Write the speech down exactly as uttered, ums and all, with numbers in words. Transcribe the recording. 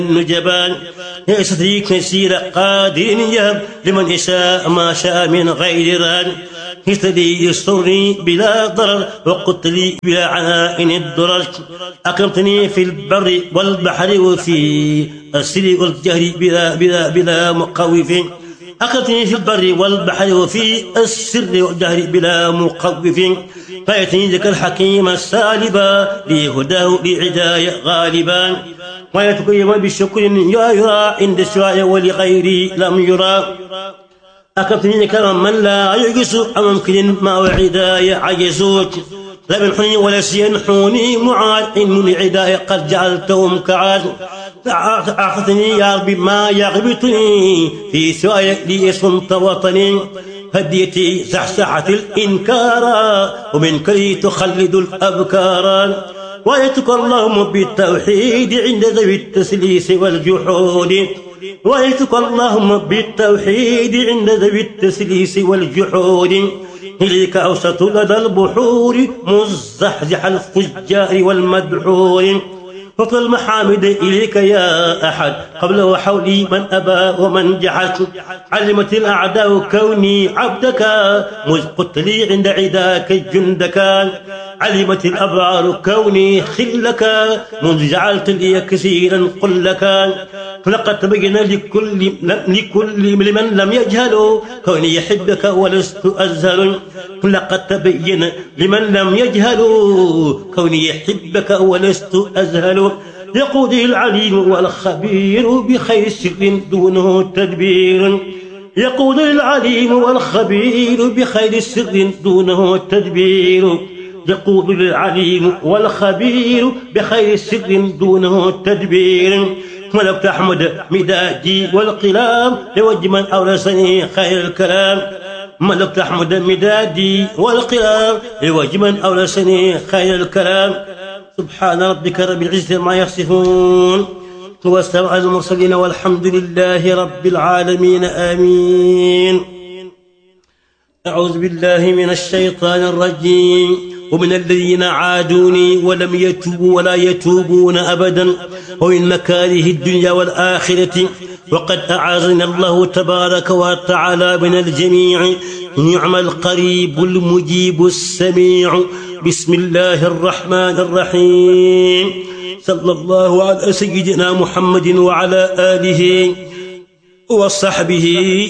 النجبان يا ستري كثير قادر يهب لمن يشاء ما شاء من غير ران يستدي يسترني بلا ضرر وقلت لي بلا عناء الضرر أكرمتني في البر والبحر وفي السر والجهر بلا بلا بلا مقوف أكرمتني في البر والبحر وفي السر والجهر بلا مقوف فيأتني ذاك الحكيم السالبا لهداه لعداية غالبا ويتقيم بالشكر يا يرى عند السواء ولغيري لم يرى أكرمتني كرم من لا يعجز أممكن ما وعداية عجزوك لا منحني ولا سينحوني معاد من عداية قد جعلتهم كعاد أعطتني يا ربي ما يغبطني في سواء لي صمت وطني هديتي زحزحة الإنكار ومنك لي تخلد الأبكار وآيتك اللهم بالتوحيد عند ذوي التسليس والجحود وآيتك اللهم بالتوحيد عند ذوي التسليس والجحود إليك أوسط لدى البحور مزحزح الفجار والمدحور فطل المحامد إليك يا أحد قبل وحولي من أبى ومن جحد علمت الأعداء كوني عبدك مذ قلت لي عند عداك جندك علمت الأبرار كوني خلك منذ جعلت لي كثيرا قل لك فلقد تبين لكل لكل لمن لم يجهل كوني يحبك ولست أزهل لقد تبين لمن لم يجهل كوني يحبك ولست أزهل يقوده العليم والخبير بخير سر دونه تدبير يقوده العليم والخبير بخير سر دونه تدبير يقود العليم والخبير بخير سر دونه تدبير ملكت أحمد مدادي والقلام لوجه من أورثني خير الكلام ملكت أحمد مدادي والقلام لوجه من أورثني خير الكلام سبحان ربك رب العزة ما يصفون والسلام على المرسلين والحمد لله رب العالمين آمين. أعوذ بالله من الشيطان الرجيم ومن الذين عادوني ولم يتوبوا ولا يتوبون أبدا ومن مكاره الدنيا والآخرة وقد أعاذنا الله تبارك وتعالى من الجميع نعم القريب المجيب السميع. بسم الله الرحمن الرحيم صلى الله على سيدنا محمد وعلى آله وصحبه